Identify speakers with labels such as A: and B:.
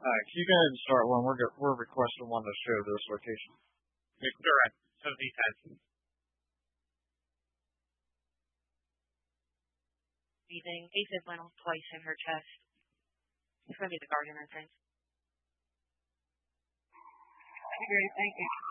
A: Alright, you go ahead and start one. We're requesting one to show this location.
B: It's direct. 7010.
C: Breathing. Aphid went off twice in her chest. It's going to be the Guardian, I think.
D: Great, thank you.